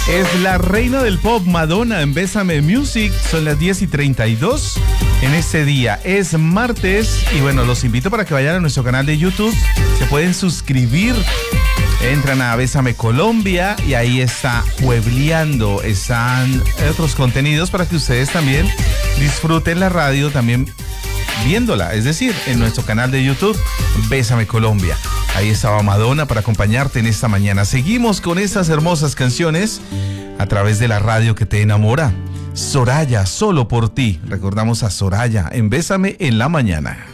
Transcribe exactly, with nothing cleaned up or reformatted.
Es la reina del pop, Madonna, en Bésame Music. Son las diez y treinta y dos en este día. Es martes y bueno, los invito para que vayan a nuestro canal de YouTube. Se pueden suscribir. Entran a Bésame Colombia y ahí está Puebleando. Están otros contenidos para que ustedes también disfruten la radio también viéndola. Es decir, en nuestro canal de YouTube, Bésame Colombia. Ahí estaba Madonna para acompañarte en esta mañana. Seguimos con estas hermosas canciones a través de la radio que te enamora. Soraya, solo por ti. Recordamos a Soraya en Bésame en la mañana.